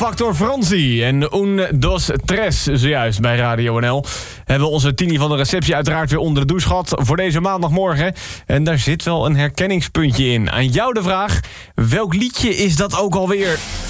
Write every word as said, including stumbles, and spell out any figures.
Factor Francie en Un, dos, tres zojuist bij Radio N L. Hebben we onze Tini van de receptie uiteraard weer onder de douche gehad voor deze maandagmorgen. En daar zit wel een herkenningspuntje in. Aan jou de vraag, welk liedje is dat ook alweer?